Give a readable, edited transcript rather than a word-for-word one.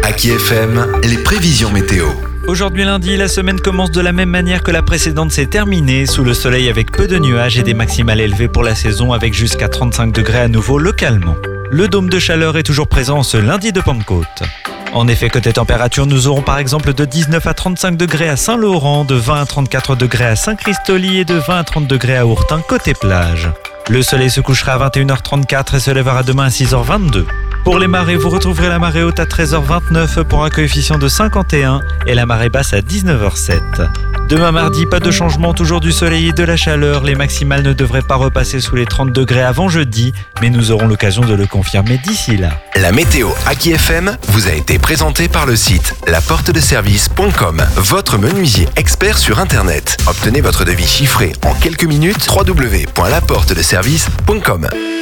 Aki FM, les prévisions météo. Aujourd'hui lundi, la semaine commence de la même manière que la précédente s'est terminée, sous le soleil avec peu de nuages et des maximales élevées pour la saison avec jusqu'à 35 degrés à nouveau localement. Le dôme de chaleur est toujours présent ce lundi de Pentecôte. En effet, côté température, nous aurons par exemple de 19 à 35 degrés à Saint-Laurent, de 20 à 34 degrés à Saint-Christoli et de 20 à 30 degrés à Ourtin côté plage. Le soleil se couchera à 21h34 et se lèvera demain à 6h22. Pour les marées, vous retrouverez la marée haute à 13h29 pour un coefficient de 51 et la marée basse à 19h07. Demain mardi, pas de changement, toujours du soleil et de la chaleur. Les maximales ne devraient pas repasser sous les 30 degrés avant jeudi, mais nous aurons l'occasion de le confirmer d'ici là. La météo Aki FM vous a été présentée par le site laportedeservice.com, votre menuisier expert sur Internet. Obtenez votre devis chiffré en quelques minutes, www.laportedeservice.com.